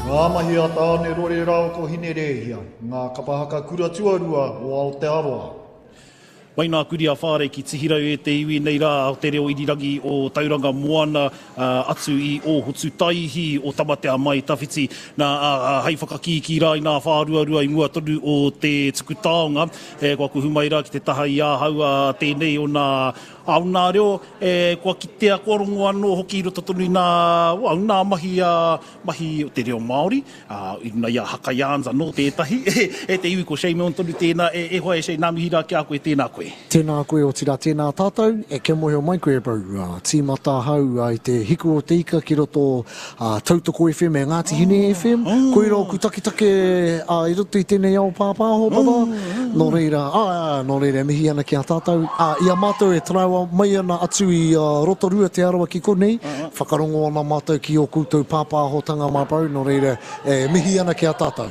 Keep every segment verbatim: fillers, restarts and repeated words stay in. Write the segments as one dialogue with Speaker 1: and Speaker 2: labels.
Speaker 1: Ngā mahi a tāne rore rao ko hine rehia, ngā kapahaka kura tuarua o Aotearoa.
Speaker 2: Waina kuri a whare ki tihirau e te iwi nei rā o te reo irirangi o Tauranga Moana uh, atu i o Hotu Taihi o Tamatea mai tawhiti na uh, hei whakakiki rā i nā whāruarua i mua tonu o te tuku taonga. E, kua kuhumaira ki te taha i āhau uh, tēnei o nā au nā reo, e, kua kitea kua rongo anō hoki i roto tonu i nā, au nā mahi, uh, mahi o te reo Māori, uh, i runa i a Hakayans anō tētahi, e te iwi ko Shane tonu tēnā, e, e hoa e Shane nāmihira ki a koe tēnā koe.
Speaker 3: Tēnā koe o tira tēnā tātou, e ke mohe o mai koe bau, uh, tīmata hau uh, i te hiku o te ika ki roto uh, Tautoko F M e Ngāti Hine F M, oh. Koe rau kutakitake uh, i roto i tēnei au pāpāho papa, oh. no reira, ah, no reira, mihi ana ki a tātou, uh, i a mātou e traua mai ana atu i uh, Rotorua te arawa ki konei, uh-huh. Whakarongo ana mātou ki o koutou pāpāhotanga māpau, no reira, e, mihi ana ki a tātou.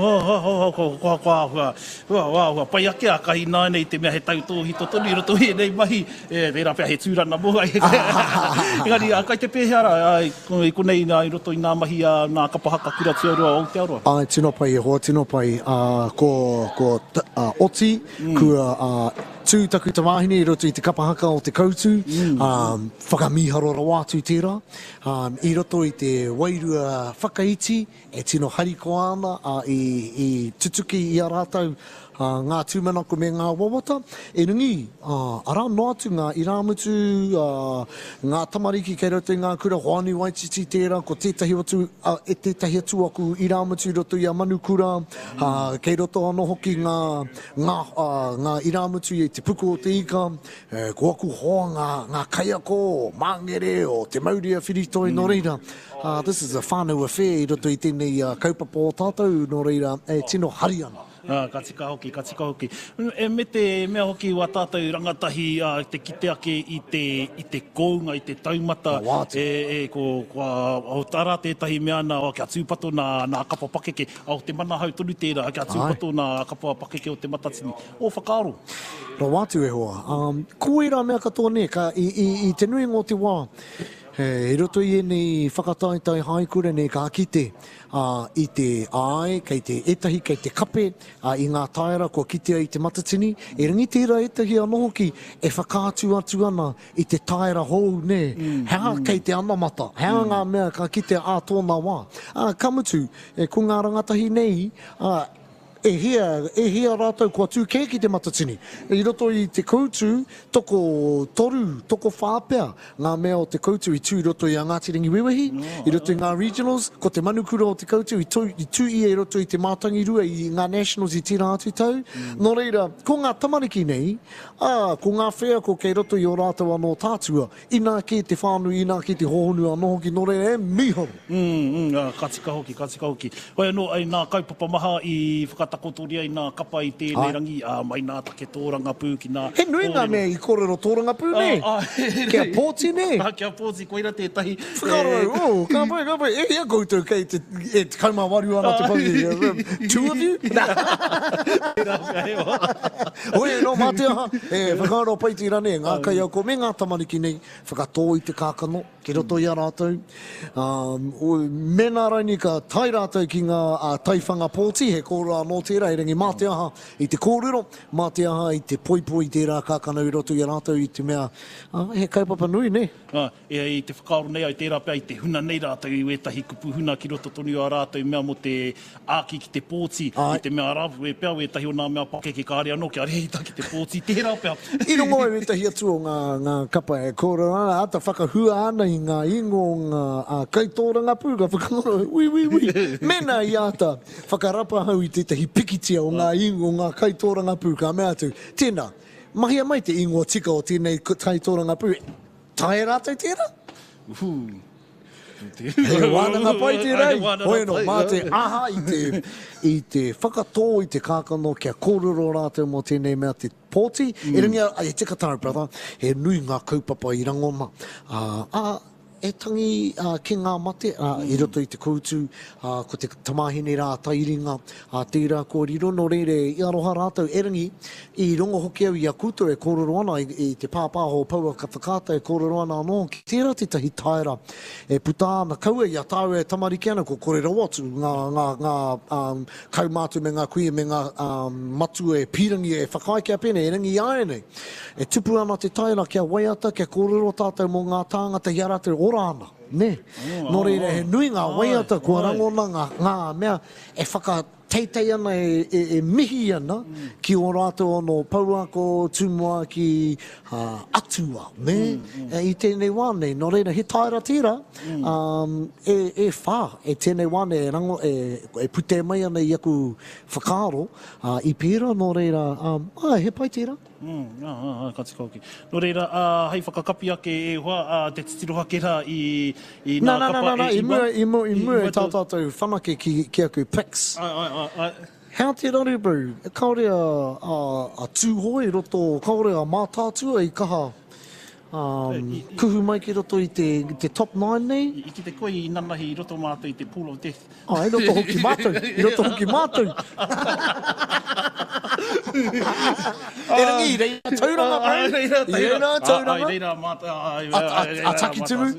Speaker 2: Pai ake a kahi nāi nei te mea he tautō hito tonu i roto i nei mahi, e reira pia he tūrana mo. Engari, a kai te pēhara, i konei i roto i nā mahi a nā kapahaka kura tuarua o Aotearoa.
Speaker 3: Ai, tino pai e hoa, tino pai, uh, ko, ko uh, oti, mm. kua uh, tūtaku te wāhine i roto i te kapahaka o te koutu, mm. um, whakamiharo wātu tērā, um, i roto i te wairua whakaiti, e tino hariko ana uh, i, i tutuki i a rātau, Uh, ngā tūmanako me ngā wawata. E rungi, uh, ara no atu ngā iramutu, uh, ngā tamariki kei roto i ngā kura hoani waititi tērā, ko tētahi atu, uh, e tētahi atu aku iramutu roto i a manukura, uh, kei roto anō hoki ngā, ngā, uh, ngā iramutu i te puku o te ika, uh, ko aku hoa ngā, ngā kaiako, māngere o te mauria whiritoi no reira. Uh, this is a whānau affair i roto i tēnei uh, kaupapa o tātou no reira, e tino hari ana.
Speaker 2: Ah, ka tika hoki, ka tika hoki. E me te mea hoki wa tātou rangatahi uh, te kite ake i te, i te kounga, i te taumata.
Speaker 3: Oh,
Speaker 2: e, e ko, ko au tara tētahi mea na o kia tūpato nā, nā kapa pakeke. Au te mana hau tonu tērā, kia tūpato nā kapa pakeke o te matatini. O whakaaro.
Speaker 3: Rā wātu e hoa. Um, koe rā mea katoa ne, ka, i, i, i te nui ngō te wā. He roto i nei whakataitai haikura nei ka kite uh, i te ai, kei te etahi, kei te kape, uh, i ngā taera kua kitea i te matatini. E ringi tērā etahi anō hoki e whakātu atu ana i te taera hou, ne. Mm, Hea mm. kei te anamata, hea mm. ngā mea ka kitea a tōna wā. Uh, kamutu, e ko ngā rangatahi nei, uh, e hea, e hea rātou kua tū kē ki te matatini. I roto i te koutu, toko toru, toko whāpea, ngā mea o te koutu i tū i roto i a Ngāti Rangi Wewahi, no, i roto i ngā regionals, ko te manukura o te koutu, i tū i, tū i e roto i te mātangi rua i ngā nationals i tira atu tau. Mm. No reira, ko ngā tamariki nei, ah, ko ngā whea ko kei roto i o rātou anō tātua, ina ki te whānu, ina ki te hōhonu anō hoki, no reira e miho.
Speaker 2: Mm, mm, uh, ka tika hoki, ka tika hoki. Hoi anō, ai nā kaupapa maha i whakatakotoria i nā kapa i tēnei rangi, a mai nā take tōranga pū ki nā...
Speaker 3: He nui ngā mea i korero tōranga pū, ne?
Speaker 2: Ah, ah,
Speaker 3: Kia pōti, ne?
Speaker 2: Ah, kia pōti, koira tētahi.
Speaker 3: Whakaro, o, ka pai, ka pai, e ia koutou kei te, e te kaumā waru ana te pangi. Two of you? Oe, no, mā te aha. E, whakaro pai te rane, ngā kai au ko, me ngā tamariki nei, whakatō i te kākano, ki roto i a rātou. Um, o, mena raini ka tai rātou ki ngā uh, taiwhanga pōti, he kōrua no tērā, e rangi mā te aha i te kōrero, mā te aha i te poipoi tērā kākano i roto i a rātou i te mea, uh, he kaupapa nui, ne?
Speaker 2: Ah, e, i te whakaaro nei ai tērā pia i te huna nei rātou i wetahi kupu huna ki roto tonu a rātou mea mo te āki ki te pōti, ai. I te mea rapu e pia wetahi o nā mea pakeke kāre anō ki a reita ki te pōti tērā pia.
Speaker 3: I rongo e wetahi atu o ngā, ngā kapa e kōrero ana, ata whakahua ana i ngā ingo ngā uh, kaitōranga pū, ka whakaro, ui, ui, ui, mena i ata, whakarapa hau i tētahi pikitia o ngā ingo ngā kaitōranga pū, ka mea atu, tēnā, mahia mai te ingo tika o tēnei kaitōranga pū, tae rātou tērā?
Speaker 2: Uhu.
Speaker 3: He wānanga pai tērei, hoi no, mā te aha i te, i te whakatō i te kākano kia kōrero rātou mo tēnei mea te pōti, mm. e ringia, ai te kataro, brother, he nui ngā kaupapa i rangona, uh, uh, e tangi uh, ki ngā mate, uh, mm. i roto i te koutu, uh, ko te tamahine rā, tairinga, uh, tērā kōrero, no reire, i aroha rātou erangi, i rongo hoki au i a koutou e kōrero ana, i, i te pāpāho paua ka whakata e kōrero ana anō, ki tērā te tahi taira, e puta ana kaua i a tāu e tamariki ana, ko kōrero atu, ngā, ngā, ngā um, kaumātu me ngā kuia me ngā um, matu e pirangi e whakaai kia pene, e rangi ai nei. E tupu ana te taira kia waiata, kia kōrero tātou mō ngā tāngata i ara te ora ana. Ne? Oh, Nō reira, he nui ngā waiata, kua rangona ngā, ngā mea e whaka teitei ana e, e, e mihi ana mm. ki o rātou anō paua ko tūmua ki uh, atua, ne? Mm, mm. E, I tēnei wāne, nō reira, he taira tira, mm. um, e, e whā, e tēnei wāne, e, rango, e, e pute mai ana i aku whakaaro, uh, i pēra, nō reira, um, ah, he pai tira.
Speaker 2: Mm, ah, ah, ka tika hoki. Nō reira, uh, hei whakakapi ake e hoa, uh, te titiroha kera i, i nā
Speaker 3: na,
Speaker 2: kapa
Speaker 3: na, na, na,
Speaker 2: e
Speaker 3: i mua, i mua, i mua e tātātou whanake ki, ki aku Pix.
Speaker 2: Ai, ai, ai, ai.
Speaker 3: Hea te rari, bro, e kaore a, a, a tūhoi roto, kaore a mātātua i kaha um, I, i, kuhu mai ki roto i te, te top nine nei.
Speaker 2: I, I ki te koe i nanahi i roto mātou i te pool of death.
Speaker 3: Ah, i roto hoki mātou, i roto hoki mātou. E rangi, reina tauranga, bro. Reina tauranga.
Speaker 2: Ai, reina mātou.
Speaker 3: A taki turu.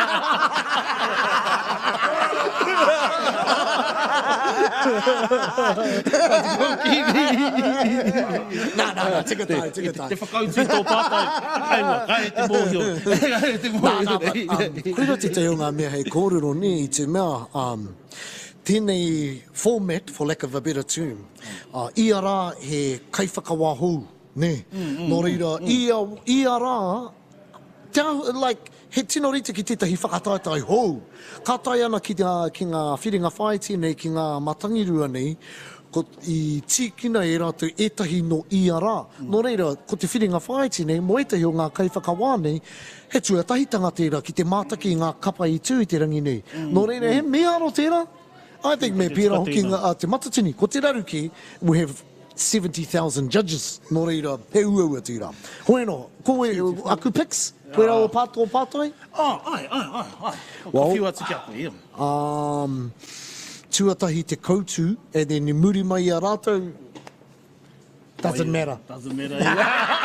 Speaker 3: Nā, nā, nā, tika tai, tika tai.
Speaker 2: Te whakautu tō pātai. Aiwa, kai te mōhio.
Speaker 3: Nā, nā, koera te teo ngā mea hei kōrero ni i te mea, um, tēnei format, for lack of a better term, uh, i a rā he kaiwhakawāhou, ne? Mm, mm, Nō reira, mm. i, a, i a rā, te, like, he tino rita ki tētahi whakataitai hou. Ka tai ana ki, te, ki ngā whiringa whaiti nei, ki ngā matangirua nei, ko i tīkina e rātou etahi no i a rā. Mm. Nō reira, ko te whiringa whaiti nei, mo etahi o ngā kaiwhakawā nei, he tuatahitanga tērā ki te mātaki i ngā kapa i tū i te rangi nei. Mm. Nō reira, he mea aro tērā? I think me pēra hoki ngā uh, te matatini. Ko te raruki, we have seventy thousand judges. Nō reira, he ua ua tērā. Hoi no, koe aku Pix? Koe rau o pātou o pātai?
Speaker 2: Ah, ai, ai, ai, ai. Ka whiu atu ki ako, ia.
Speaker 3: Um, tuatahi te koutu, e then ni muri mai a rātou. Doesn't matter.
Speaker 2: Doesn't matter, ia.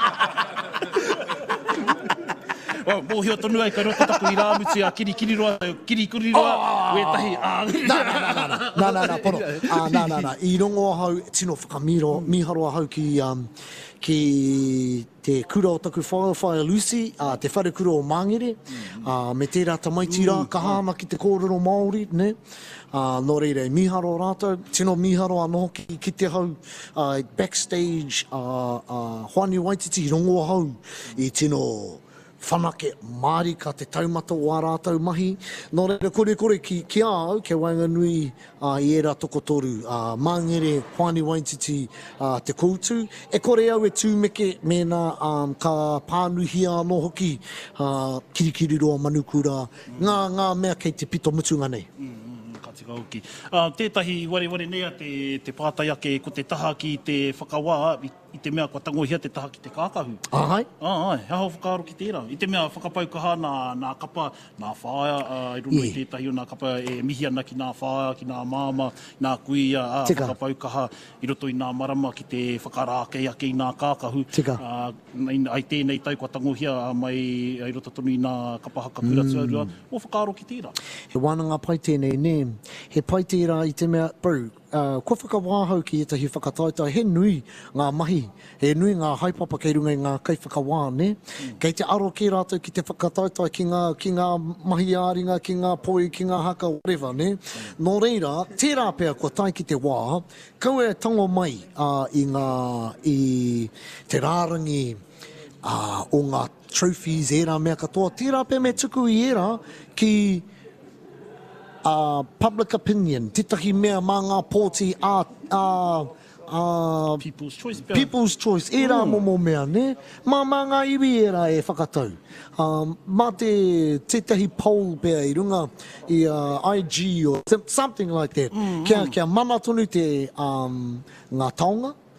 Speaker 2: Oh, mōhio tonu ai, ka roto taku i rāmuti a kiri kiri roa, kiri kiri roa, wetahi.
Speaker 3: Nā, nā, nā, nā, nā, nā, nā, nā, pono. Ah, nā, nā, nā, i rongo hau, tino whakamiro, miharo hau ki, um, ki te kura o taku Whaiawhai Lucy, uh, te whare kura o Māngere, uh, me tērā tamaiti rā, ka hāma ki te kōrero Māori, ne? Uh, nō reire, miharo rātou, tino miharo anō ki, ki te hau uh, backstage, uh, uh, Hoani Waititi, rongo hau, i tino whanake marika te taumata o a rātou mahi. Nō reira, kore kore ki, ki au, ke Wainganui uh, i era tokotoru, uh, Māngere, Hoani Waititi, uh, te koutu. E kore au e tūmeke mēnā um, ka pānuhia anō hoki, uh, kirikiri roa manukura, mm. ngā, ngā mea kei te pito mutunga nei.
Speaker 2: Mm. Hoki. Uh, tētahi ware ware nea te, te pātai ake ko te taha ki te whakawā i, i te mea kua tangohia te taha ki te kākahu.
Speaker 3: Ahai.
Speaker 2: Ah, ai, hao whakaaro ki tērā. I te mea whakapaukaha nā, nā kapa, nā whāia, uh, i rono yeah. i tētahi o nā kapa e mihi ana ki nā whāia, ki nā māma, nā kuia, uh, whakapaukaha i roto i nā marama ki te whakarākei ake i nā kākahu.
Speaker 3: Tika.
Speaker 2: Uh, ai tēnei tau kua tangohia mai i roto tonu i nā kapa haka kura mm. tuarua, o whakaaro ki tērā.
Speaker 3: He wānanga pai tēnei nē. He pai tērā i te mea, bro, uh, kua whakawāhau ki etahi whakataitai, he nui ngā mahi, he nui ngā haipapa kei runga i ngā kai whakawā, ne? Mm. Kei te aro ki rātou ki te whakataitai ki ngā, ki ngā mahi āringa, ki ngā poi, ki ngā haka, whatever, ne? Mm. Nō reira, tērā pēr kua tai ki te wā, kau e tango mai uh, i ngā, i te rārangi uh, o ngā trophies era mea katoa, tērā pēr me tuku i era ki Uh, public opinion, titahi mea mā ngā pōti a, a, a
Speaker 2: People's Choice.
Speaker 3: People's Choice, era mm. momo mea, ne? Mā mā ngā iwi era e whakatau. Um, mā te titahi poll pēr i runga i uh, I G or something like that. Mm, kia, mm. kia mana tonu te um, ngā taonga,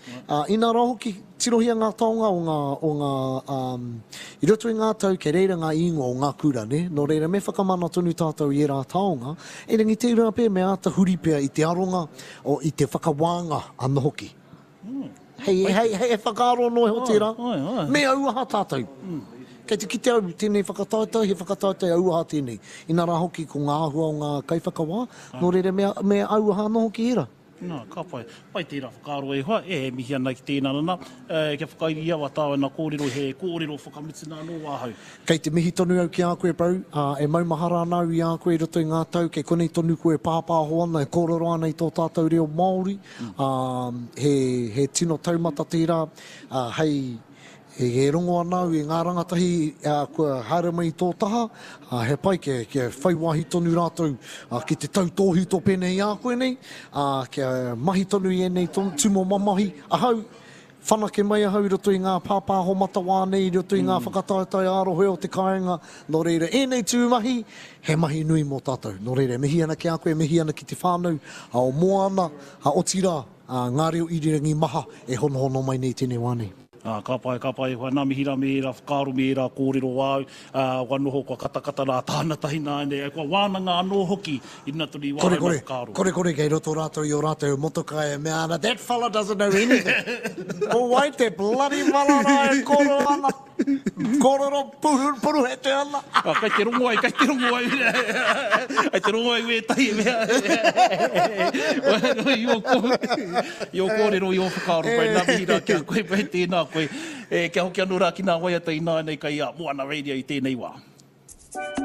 Speaker 3: Uh, ina rā hoki tirohia ngā taonga o ngā, o ngā um, i roto i ngā tau ke reira ngā ingo o ngā kura, ne? No reira me whakamana tonu tātou i rā taonga, e rangi te ura pē me ata huri pēr i te aronga o i te whakawanga ana hoki. Mm. Hei, hei, hei, e whakaaro no e ho tērā. Me auaha tātou. Mm. Kei te kite au, tēnei whakataita, he whakataita e auaha tēnei. Ina rā hoki ko ngā ahua o ngā kaiwhakawā, no reira me, me auaha no hoki era.
Speaker 2: Nā, ka pai. Pai tērā whakaaro e hoa, e he mihi ana ki tēnā nana. E, kia whakairia wa tāua nā kōrero, he kōrero whakamitsi nā no wāhau.
Speaker 3: Kei te mihi tonu au ki a koe pau, uh, e maumahara anau i a koe roto i ngā tau, kei konei tonu koe pāpāho ana, e kōrero ana i tō tātou reo Māori. Mm. Um, he, he tino taumata tērā, uh, hei, e he rongo anau i ngā rangatahi uh, kua haere mai tō taha, uh, he pai ke, ke whaiwahi tonu rātou uh, ki te tau tōhi tō pēne i a koe nei, uh, ke mahi tonu i enei tumo mamahi, ahau, whanake mai ahau i roto i ngā pāpāho matawā nei, i roto i ngā whakataetai arohe o te kāinga, no reira, enei tūmahi, he mahi nui mō tātou, no reira, mihi ana ki a koe, mihi ana ki te whānau, a o moana, a o tira, uh, ngā reo irirangi maha, e hono hono mai nei tēnei wānei.
Speaker 2: Ah, ka pai, ka pai, hoa nā mihira me era, whakaaro me era, kōrero wāu, uh, wanoho kua katakata rā tānatahi nā ene, kua wānanga anō hoki, ina turi wāu
Speaker 3: kore,
Speaker 2: whakaaro.
Speaker 3: Kore, kore, kei roto rātou i o rātou motokai e mea ana, that fella doesn't know anything. Ko wai te bloody wala rā e koro ana, kōrero puru, puru he te ana.
Speaker 2: Ah, kai te rongo ai, kai te rongo ai, ai te rongo ai we tahi mea. Io kōrero i o whakaaro, pai nā mihira kia koe pai tēnā koe, e kia hoki anō rā ki nā waiata i nā nei kai a Moana Radio i tēnei wā.